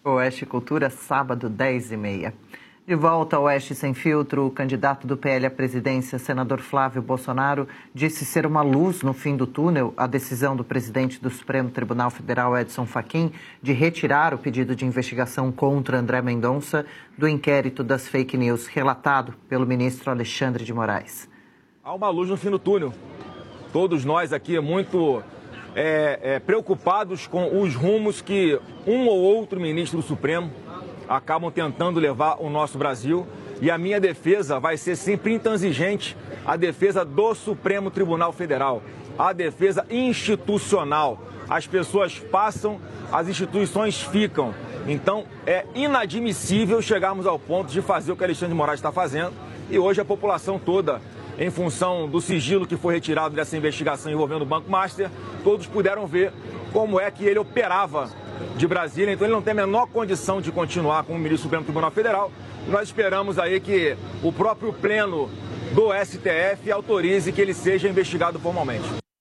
Oeste Cultura, sábado, 10h30. De volta ao Oeste Sem Filtro, o candidato do PL à presidência, senador Flávio Bolsonaro, disse ser uma luz no fim do túnel a decisão do presidente do Supremo Tribunal Federal, Edson Fachin, de retirar o pedido de investigação contra André Mendonça do inquérito das fake news relatado pelo ministro Alexandre de Moraes. Há uma luz no fim do túnel. Todos nós aqui muito preocupados com os rumos que um ou outro ministro do Supremo acabam tentando levar o nosso Brasil. E a minha defesa vai ser sempre intransigente, a defesa do Supremo Tribunal Federal, a defesa institucional. As pessoas passam, as instituições ficam. Então é inadmissível chegarmos ao ponto de fazer o que Alexandre de Moraes está fazendo. E hoje a população toda, em função do sigilo que foi retirado dessa investigação envolvendo o Banco Master, todos puderam ver como é que ele operava de Brasília. Então ele não tem a menor condição de continuar como ministro do Supremo Tribunal Federal. Nós esperamos aí que o próprio pleno do STF autorize que ele seja investigado formalmente.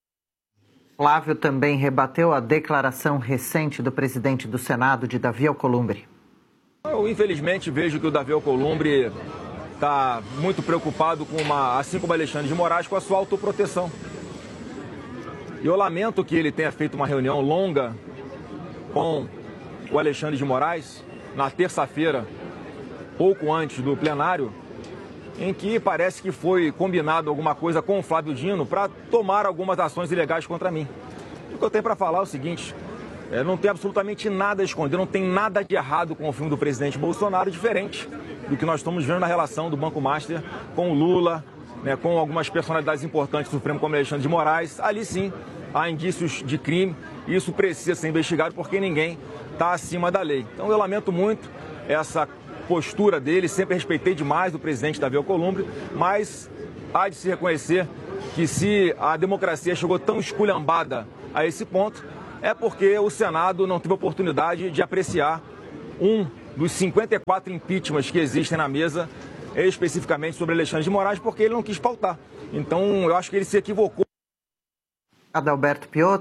Flávio também rebateu a declaração recente do presidente do Senado, de Davi Alcolumbre. Eu, infelizmente, vejo que o Davi Alcolumbre está muito preocupado com assim como Alexandre de Moraes, com a sua autoproteção. E eu lamento que ele tenha feito uma reunião longa com o Alexandre de Moraes na terça-feira, pouco antes do plenário, em que parece que foi combinado alguma coisa com o Flávio Dino para tomar algumas ações ilegais contra mim. O que eu tenho para falar é o seguinte: não tem absolutamente nada a esconder, não tem nada de errado com o filme do presidente Bolsonaro, diferente do que nós estamos vendo na relação do Banco Master com o Lula, com algumas personalidades importantes do Supremo, como Alexandre de Moraes. Ali sim há indícios de crime, e isso precisa ser investigado porque ninguém está acima da lei. Então eu lamento muito essa postura dele, sempre respeitei demais o presidente Davi Alcolumbre, mas há de se reconhecer que se a democracia chegou tão esculhambada a esse ponto, é porque o Senado não teve oportunidade de apreciar um dos 54 impeachments que existem na mesa, especificamente sobre Alexandre de Moraes, porque ele não quis pautar. Então, eu acho que ele se equivocou. Adalberto Piotr.